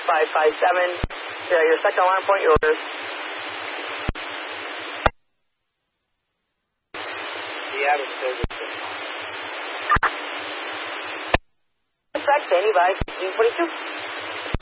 557. Your second alarm point, your orders. The average service. Standing by 1642.